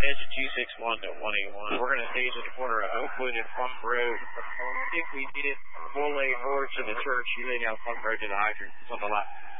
edge of 261 to 181. We're going to stage at the corner of Oakwood and Funk Road. I think we did full lane north to the church. You lay down Funk Road to the hydrant. It's on the left.